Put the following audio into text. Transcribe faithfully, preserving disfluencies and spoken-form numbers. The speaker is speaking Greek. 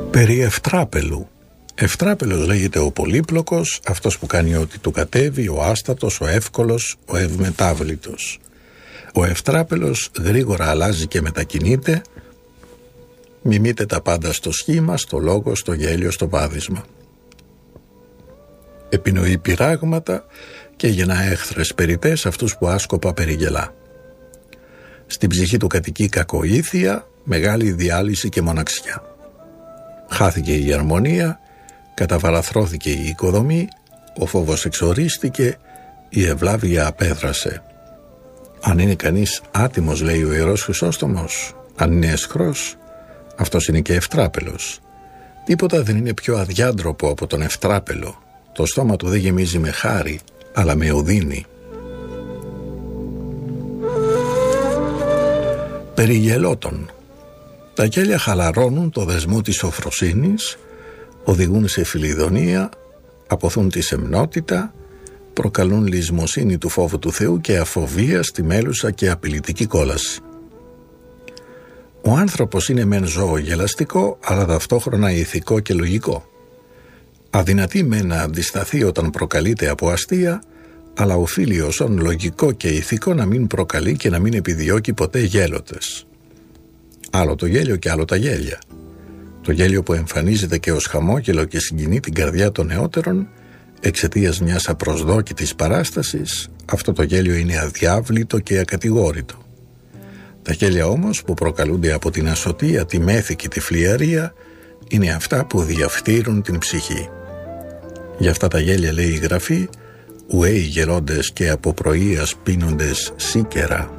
Περί Ευτράπελου. Ευτράπελος λέγεται ο πολύπλοκος, αυτός που κάνει ό,τι του κατέβει, ο άστατος, ο εύκολος, ο ευμετάβλητος. Ο Ευτράπελος γρήγορα αλλάζει και μετακινείται, μιμείται τα πάντα στο σχήμα, στο λόγο, στο γέλιο, στο βάδισμα. Επινοεί πειράγματα και γεννά έχθρες περιττές αυτούς που άσκοπα περιγελά. Στην ψυχή του κατοικεί κακοήθεια, μεγάλη διάλυση και μοναξιά. Χάθηκε η αρμονία, καταβαραθρώθηκε η οικοδομή, ο φόβος εξορίστηκε, η ευλάβεια απέδρασε. Αν είναι κανείς άτιμος, λέει ο Ιερός Χρυσόστομος, αν είναι αισχρός, αυτός είναι και Ευτράπελος. Τίποτα δεν είναι πιο αδιάντροπο από τον Ευτράπελο. Το στόμα του δεν γεμίζει με χάρη, αλλά με οδύνη. Περιγελότων. Τα γέλια χαλαρώνουν το δεσμό της σοφροσύνης, οδηγούν σε φιλιδονία, αποθούν τη σεμνότητα, προκαλούν λησμοσύνη του φόβου του Θεού και αφοβία στη μέλουσα και απειλητική κόλαση. Ο άνθρωπος είναι μεν ζώο γελαστικό, αλλά ταυτόχρονα ηθικό και λογικό. Αδυνατεί μεν να αντισταθεί όταν προκαλείται από αστεία, αλλά οφείλει όσον λογικό και ηθικό να μην προκαλεί και να μην επιδιώκει ποτέ γέλοτες. Άλλο το γέλιο και άλλο τα γέλια. Το γέλιο που εμφανίζεται και ως χαμόγελο και συγκινεί την καρδιά των νεότερων εξαιτίας μιας απροσδόκητης παράστασης, αυτό το γέλιο είναι αδιάβλητο και ακατηγόρητο. Τα γέλια όμως που προκαλούνται από την ασωτεία, τη μέθη και τη φλιαρία είναι αυτά που διαφθείρουν την ψυχή. Γι' αυτά τα γέλια λέει η Γραφή, ουέι γελώντες και από πρωίας πίνοντες σίκερα.